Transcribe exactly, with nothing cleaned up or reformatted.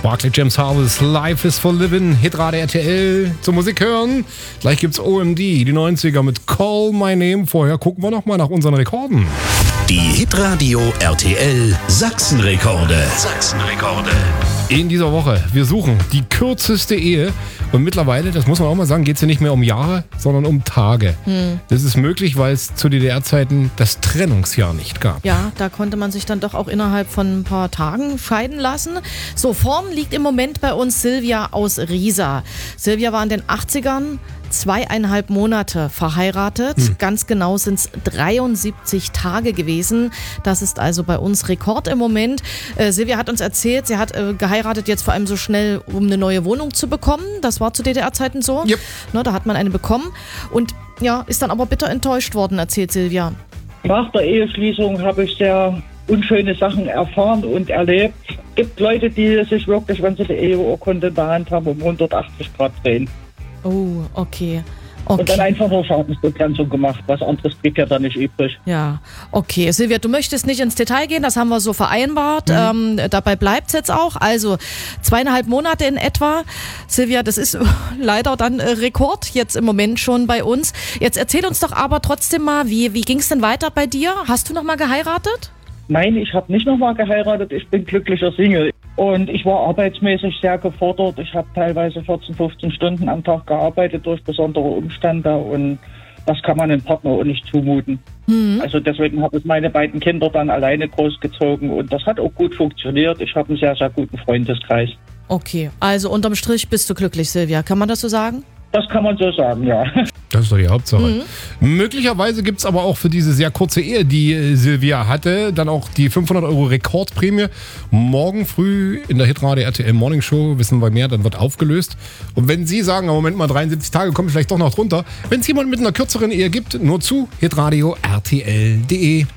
Barclay James Harvest, Life is for Living, Hitradio R T L, zur Musik hören. Gleich gibt's O M D, die neunziger mit Call My Name. Vorher gucken wir nochmal nach unseren Rekorden. Die Hitradio R T L Sachsenrekorde. Sachsenrekorde. In dieser Woche, wir suchen die kürzeste Ehe. Und mittlerweile, das muss man auch mal sagen, geht es ja nicht mehr um Jahre, sondern um Tage. Hm. Das ist möglich, weil es zu D D R-Zeiten das Trennungsjahr nicht gab. Ja, da konnte man sich dann doch auch innerhalb von ein paar Tagen scheiden lassen. So, vorn liegt im Moment bei uns Silvia aus Riesa. Silvia war in den achtzigern zweieinhalb Monate verheiratet. Hm. Ganz genau sind es dreiundsiebzig Tage gewesen. Das ist also bei uns Rekord im Moment. Äh, Silvia hat uns erzählt, sie hat äh, geheiratet jetzt vor allem so schnell, um eine neue Wohnung zu bekommen. Das war zu D D R-Zeiten so. Yep. Ne, da hat man eine bekommen und ja, ist dann aber bitter enttäuscht worden, erzählt Silvia. Nach der Eheschließung habe ich sehr unschöne Sachen erfahren und erlebt. Es gibt Leute, die sich wirklich, wenn sie die Eheurkunde in der Hand haben, um hundertachtzig Grad drehen. Oh, okay. Okay. Und dann einfach nur Schadensbegrenzung gemacht. Was anderes blieb ja da nicht übrig. Ja, okay. Silvia, du möchtest nicht ins Detail gehen, das haben wir so vereinbart. Mhm. Ähm, dabei bleibt es jetzt auch. Also zweieinhalb Monate in etwa. Silvia, das ist leider dann äh, Rekord jetzt im Moment schon bei uns. Jetzt erzähl uns doch aber trotzdem mal, wie, wie ging es denn weiter bei dir? Hast du noch mal geheiratet? Nein, ich habe nicht nochmal geheiratet. Ich bin glücklicher Single. Und ich war arbeitsmäßig sehr gefordert. Ich habe teilweise vierzehn, fünfzehn Stunden am Tag gearbeitet durch besondere Umstände. Und das kann man einem Partner auch nicht zumuten. Mhm. Also deswegen habe ich meine beiden Kinder dann alleine großgezogen. Und das hat auch gut funktioniert. Ich habe einen sehr, sehr guten Freundeskreis. Okay, also unterm Strich bist du glücklich, Silvia. Kann man das so sagen? Das kann man so sagen, ja. Das ist doch die Hauptsache. Mhm. Möglicherweise gibt es aber auch für diese sehr kurze Ehe, die äh, Silvia hatte, dann auch die fünfhundert Euro Rekordprämie. Morgen früh in der Hitradio R T L Morning Show wissen wir mehr, dann wird aufgelöst. Und wenn Sie sagen, im Moment mal dreiundsiebzig Tage, kommen vielleicht doch noch drunter. Wenn es jemand mit einer kürzeren Ehe gibt, nur zu hitradio R T L punkt de.